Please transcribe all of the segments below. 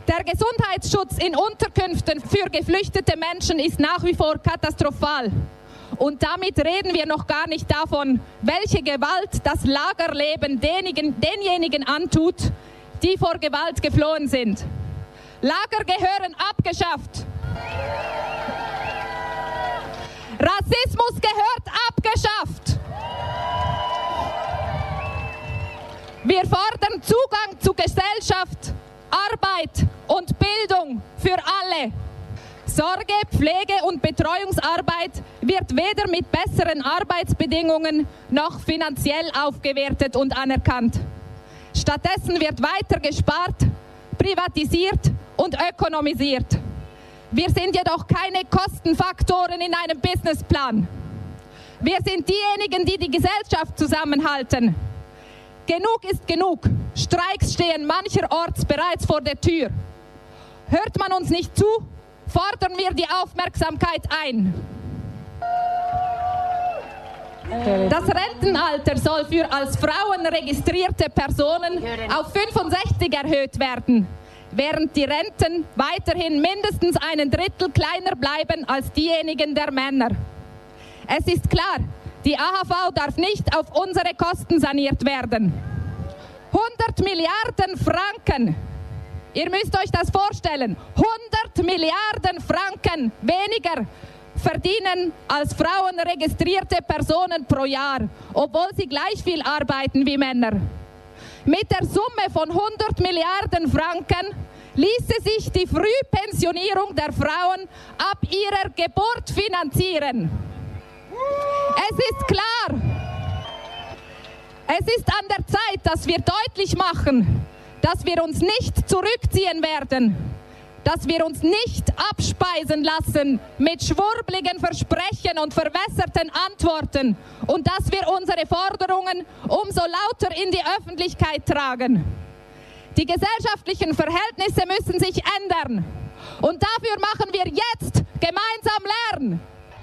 Der Gesundheitsschutz in Unterkünften für geflüchtete Menschen ist nach wie vor katastrophal. Und damit reden wir noch gar nicht davon, welche Gewalt das Lagerleben denjenigen antut, die vor Gewalt geflohen sind. Lager gehören abgeschafft. Rassismus gehört abgeschafft. Wir fordern Zugang zu Gesellschaft, Arbeit und Bildung für alle. Sorge, Pflege und Betreuungsarbeit wird weder mit besseren Arbeitsbedingungen noch finanziell aufgewertet und anerkannt. Stattdessen wird weiter gespart, privatisiert und ökonomisiert. Wir sind jedoch keine Kostenfaktoren in einem Businessplan. Wir sind diejenigen, die die Gesellschaft zusammenhalten. Genug ist genug. Streiks stehen mancherorts bereits vor der Tür. Hört man uns nicht zu, fordern wir die Aufmerksamkeit ein. Das Rentenalter soll für als Frauen registrierte Personen auf 65 erhöht werden, während die Renten weiterhin mindestens einen Drittel kleiner bleiben als diejenigen der Männer. Es ist klar, die AHV darf nicht auf unsere Kosten saniert werden. 100 Milliarden Franken, ihr müsst euch das vorstellen, 100 Milliarden Franken weniger verdienen als Frauen registrierte Personen pro Jahr, obwohl sie gleich viel arbeiten wie Männer. Mit der Summe von 100 Milliarden Franken ließe sich die Frühpensionierung der Frauen ab ihrer Geburt finanzieren. Es ist klar, es ist an der Zeit, dass wir deutlich machen, dass wir uns nicht zurückziehen werden, dass wir uns nicht abspeisen lassen mit schwurbligen Versprechen und verwässerten Antworten und dass wir unsere Forderungen umso lauter in die Öffentlichkeit tragen. Die gesellschaftlichen Verhältnisse müssen sich ändern und dafür machen wir jetzt gemeinsam Lärm.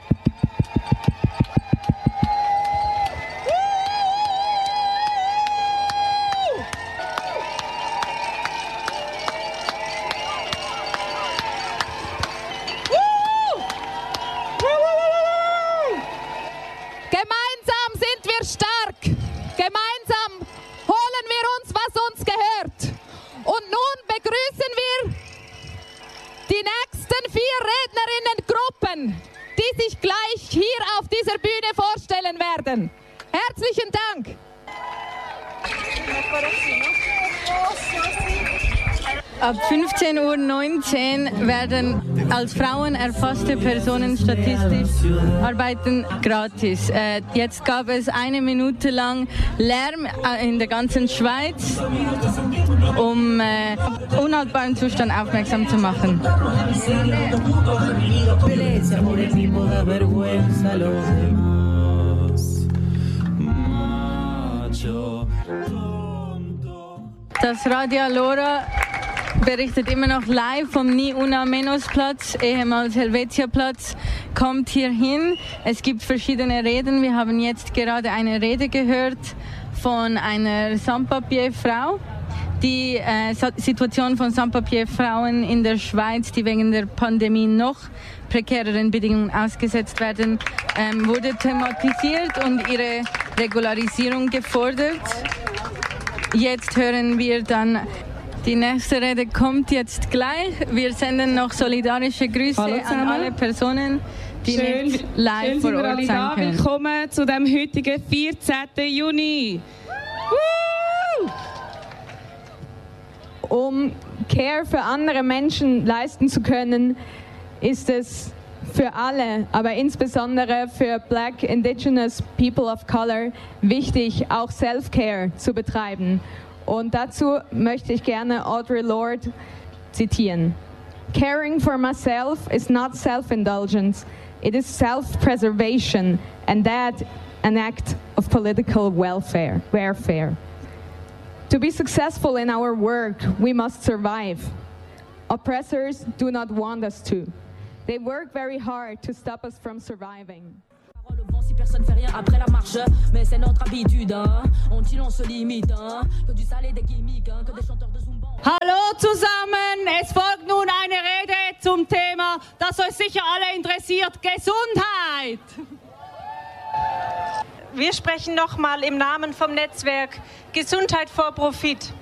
Gemeinsam sind wir stark. Gemeinsam holen wir uns, was uns gehört. Und nun begrüßen wir die nächsten 4 Rednerinnengruppen, die sich gleich hier auf dieser Bühne vorstellen werden. Herzlichen Dank. Ab 15:19 Uhr werden als Frauen erfasste Personen statistisch arbeiten gratis. Jetzt gab es 1 Minute lang Lärm in der ganzen Schweiz, um unhaltbaren Zustand aufmerksam zu machen. Das Radio Alora berichtet immer noch live vom Ni Una Menos Platz, ehemals Helvetia Platz, kommt hier hin. Es gibt verschiedene Reden. Wir haben jetzt gerade eine Rede gehört von einer Sans-Papier-Frau. Die Situation von Sans-Papier-Frauen in der Schweiz, die wegen der Pandemie noch prekäreren Bedingungen ausgesetzt werden, wurde thematisiert und ihre Regularisierung gefordert. Jetzt hören wir dann, die nächste Rede kommt jetzt gleich. Wir senden noch solidarische Grüße an alle Personen, die nicht live vor Ort sein können. Willkommen zu dem heutigen 14. Juni. Um Care für andere Menschen leisten zu können, ist es für alle, aber insbesondere für Black, Indigenous People of Color wichtig, auch Self-Care zu betreiben. Und dazu möchte ich gerne Audre Lorde zitieren. Caring for myself is not self-indulgence, it is self-preservation, and that an act of political warfare. To be successful in our work, we must survive. Oppressors do not want us to. They work very hard to stop us from surviving. Le vent si personne fait rien après la marche, mais c'est notre habitude, hein. On se limite, hein. Que du salé des gimmicks, hein. Que des chanteurs de Zumba. Hallo zusammen, es folgt nun eine Rede zum Thema, das euch sicher alle interessiert, Gesundheit. Wir sprechen nochmal im Namen vom Netzwerk Gesundheit vor Profit.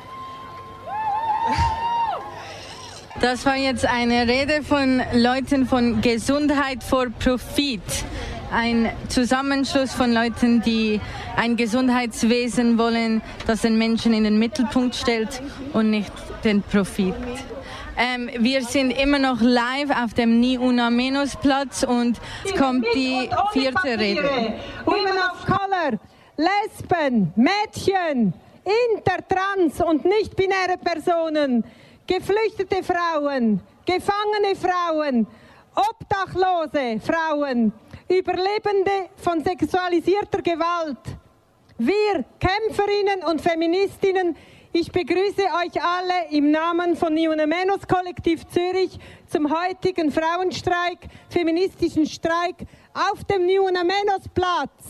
Das war jetzt eine Rede von Leuten von Gesundheit vor Profit. Ein Zusammenschluss von Leuten, die ein Gesundheitswesen wollen, das den Menschen in den Mittelpunkt stellt und nicht den Profit. Wir sind immer noch live auf dem Ni Una Menos Platz und es kommt die vierte Rede. Women of Color, Lesben, Mädchen, inter-, trans- und nicht-binäre Personen, geflüchtete Frauen, gefangene Frauen, obdachlose Frauen, Überlebende von sexualisierter Gewalt. Wir Kämpferinnen und Feministinnen, ich begrüße euch alle im Namen von Ni Una Menos Kollektiv Zürich zum heutigen Frauenstreik, feministischen Streik auf dem Ni Una Menos Platz.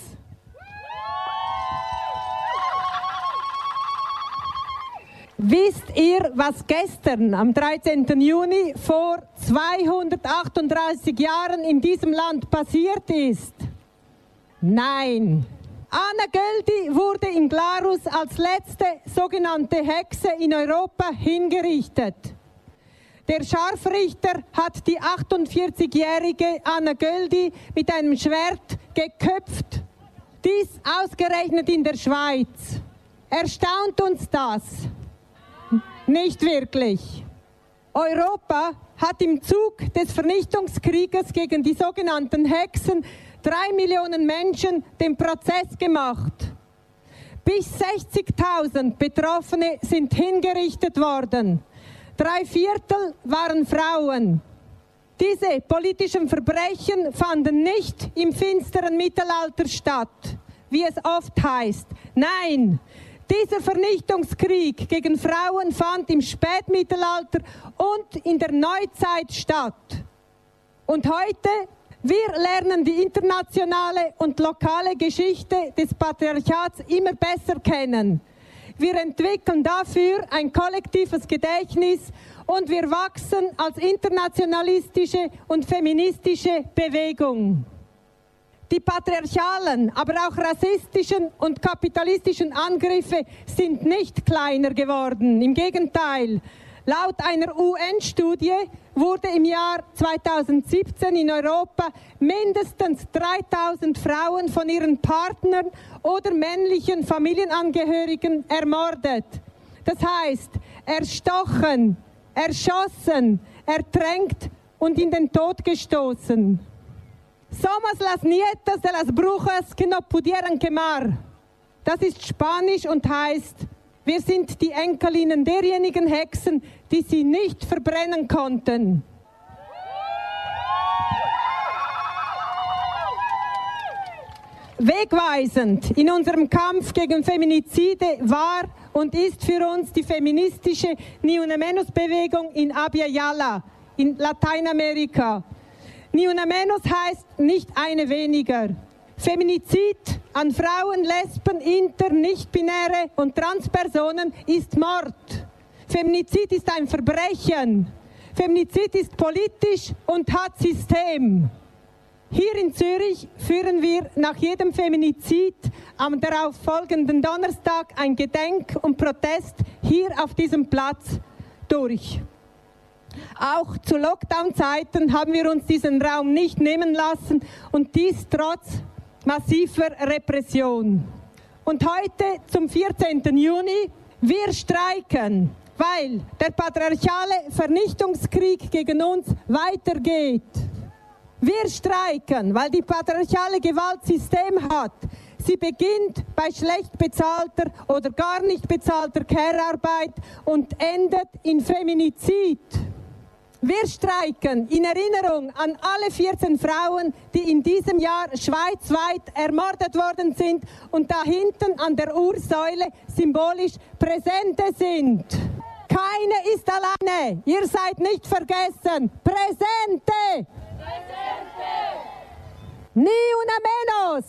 Wisst ihr, was gestern am 13. Juni vor 238 Jahren in diesem Land passiert ist? Nein. Anna Göldi wurde in Glarus als letzte sogenannte Hexe in Europa hingerichtet. Der Scharfrichter hat die 48-jährige Anna Göldi mit einem Schwert geköpft. Dies ausgerechnet in der Schweiz. Erstaunt uns das? Nicht wirklich. Europa hat im Zug des Vernichtungskrieges gegen die sogenannten Hexen 3 Millionen Menschen den Prozess gemacht. Bis 60.000 Betroffene sind hingerichtet worden. 3/4 waren Frauen. Diese politischen Verbrechen fanden nicht im finsteren Mittelalter statt, wie es oft heißt. Nein, dieser Vernichtungskrieg gegen Frauen fand im Spätmittelalter und in der Neuzeit statt. Und heute, wir lernen die internationale und lokale Geschichte des Patriarchats immer besser kennen. Wir entwickeln dafür ein kollektives Gedächtnis und wir wachsen als internationalistische und feministische Bewegung. Die patriarchalen, aber auch rassistischen und kapitalistischen Angriffe sind nicht kleiner geworden. Im Gegenteil, laut einer UN-Studie wurde im Jahr 2017 in Europa mindestens 3.000 Frauen von ihren Partnern oder männlichen Familienangehörigen ermordet. Das heißt, erstochen, erschossen, ertränkt und in den Tod gestoßen. Somos las nietas de las brujas que no pudieran quemar. Das ist Spanisch und heißt, wir sind die Enkelinnen derjenigen Hexen, die sie nicht verbrennen konnten. Wegweisend in unserem Kampf gegen Feminizide war und ist für uns die feministische Ni Una Menos Bewegung in Abya Yala in Lateinamerika. Ni Una Menos heißt nicht eine weniger. Feminizid an Frauen, Lesben, Inter-, Nicht-binäre und Transpersonen ist Mord. Feminizid ist ein Verbrechen. Feminizid ist politisch und hat System. Hier in Zürich führen wir nach jedem Feminizid am darauf folgenden Donnerstag ein Gedenk- und Protest hier auf diesem Platz durch. Auch zu Lockdown-Zeiten haben wir uns diesen Raum nicht nehmen lassen und dies trotz massiver Repression. Und heute zum 14. Juni, wir streiken, weil der patriarchale Vernichtungskrieg gegen uns weitergeht. Wir streiken, weil die patriarchale Gewalt System hat. Sie beginnt bei schlecht bezahlter oder gar nicht bezahlter Care-Arbeit und endet in Feminizid. Wir streiken in Erinnerung an alle 14 Frauen, die in diesem Jahr schweizweit ermordet worden sind und da hinten an der Ursäule symbolisch Präsente sind. Keine ist alleine, ihr seid nicht vergessen. Präsente! Ni una menos!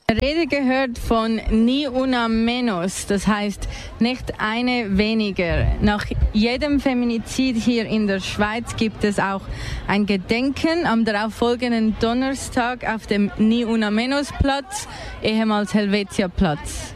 Rede gehört von ni una menos, das heißt nicht eine weniger. Nach jedem Feminizid hier in der Schweiz gibt es auch ein Gedenken am darauffolgenden Donnerstag auf dem Ni una menos Platz, ehemals Helvetia Platz.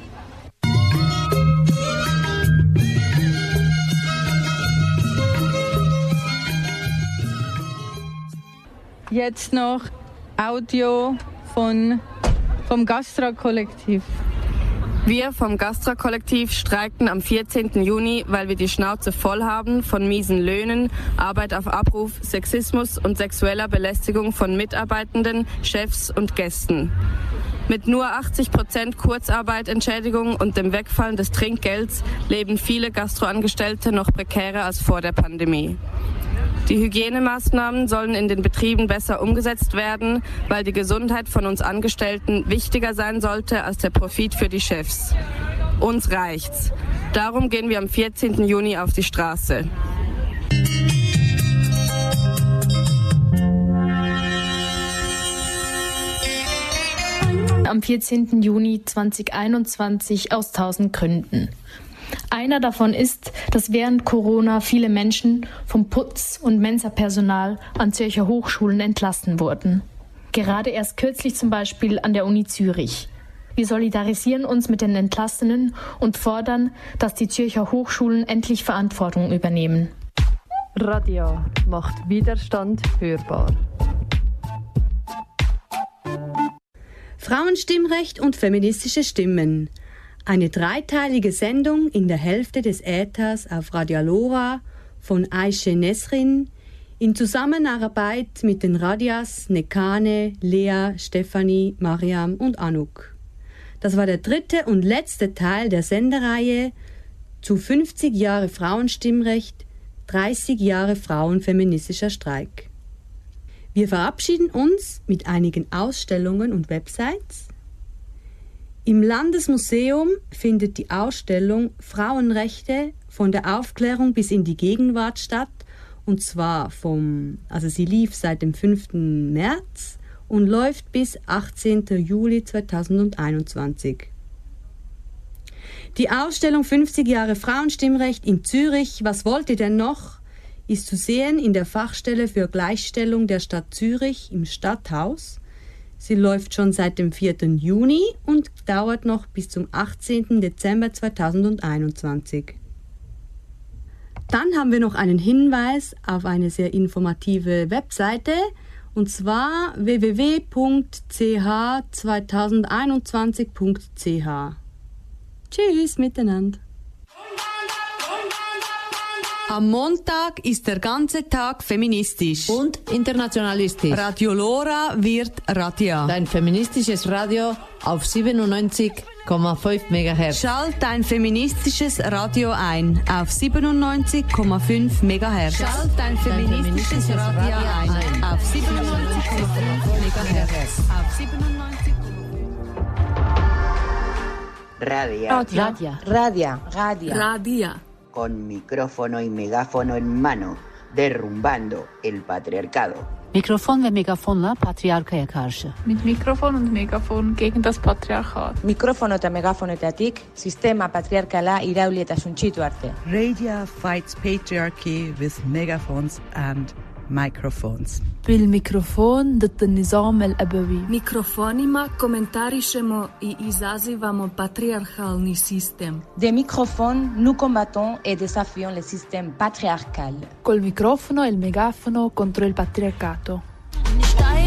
Jetzt noch Audio vom Gastra-Kollektiv. Wir vom Gastra-Kollektiv streiken am 14. Juni, weil wir die Schnauze voll haben von miesen Löhnen, Arbeit auf Abruf, Sexismus und sexueller Belästigung von Mitarbeitenden, Chefs und Gästen. Mit nur 80% Kurzarbeitentschädigung und dem Wegfallen des Trinkgelds leben viele Gastroangestellte noch prekärer als vor der Pandemie. Die Hygienemaßnahmen sollen in den Betrieben besser umgesetzt werden, weil die Gesundheit von uns Angestellten wichtiger sein sollte als der Profit für die Chefs. Uns reicht's. Darum gehen wir am 14. Juni auf die Straße. Am 14. Juni 2021 aus 1000 Gründen. Einer davon ist, dass während Corona viele Menschen vom Putz- und Mensa-Personal an Zürcher Hochschulen entlassen wurden. Gerade erst kürzlich zum Beispiel an der Uni Zürich. Wir solidarisieren uns mit den Entlassenen und fordern, dass die Zürcher Hochschulen endlich Verantwortung übernehmen. Radia macht Widerstand hörbar. Frauenstimmrecht und feministische Stimmen. Eine dreiteilige Sendung in der Hälfte des Äthers auf Radio Alora von Aische Nesrin in Zusammenarbeit mit den Radias Nekane, Lea, Stefanie, Mariam und Anouk. Das war der dritte und letzte Teil der Sendereihe zu 50 Jahre Frauenstimmrecht, 30 Jahre frauenfeministischer Streik. Wir verabschieden uns mit einigen Ausstellungen und Websites. Im Landesmuseum findet die Ausstellung Frauenrechte von der Aufklärung bis in die Gegenwart statt, und zwar sie lief seit dem 5. März und läuft bis 18. Juli 2021. Die Ausstellung 50 Jahre Frauenstimmrecht in Zürich, was wollt ihr denn noch?, ist zu sehen in der Fachstelle für Gleichstellung der Stadt Zürich im Stadthaus. Sie läuft schon seit dem 4. Juni und dauert noch bis zum 18. Dezember 2021. Dann haben wir noch einen Hinweis auf eine sehr informative Webseite, und zwar www.ch2021.ch. Tschüss miteinander. Am Montag ist der ganze Tag feministisch und internationalistisch. Radio Lora wird Radia. Dein feministisches Radio auf 97,5 MHz. Schalt dein feministisches Radio ein auf 97,5 MHz. Schalt dein feministisches Radio ein auf 97,5 MHz. Auf 97,5 Radia. Radia. Radia. Radia. Radia. Con micrófono y megáfono en mano, derrumbando el patriarcado. Mikrofon ve megafonla patriarkaya karşı. Mit Mikrofon und Megafon gegen das Patriarchat. Mikrofono eta megafonetatik sistema patriarkala irauli eta suntsitu arte. Radio fights patriarchy with megaphones and microphones. بالميكروفون ضد النظام الأبوي. Mikrofonima komentarišemo i izazivamo patriarchalni sistem. Des microphones, nous combattons et désafions le système patriarcal. Col microfono e il megafono contro il patriarcato.